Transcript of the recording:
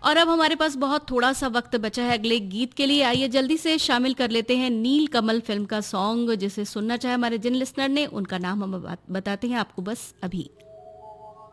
और अब हमारे पास बहुत थोड़ा सा वक्त बचा है अगले गीत के लिए। आइए जल्दी से शामिल कर लेते हैं नील कमल फिल्म का सॉन्ग, जिसे सुनना चाहे हमारे जिन लिसनर ने, उनका नाम हम बताते हैं आपको बस अभी।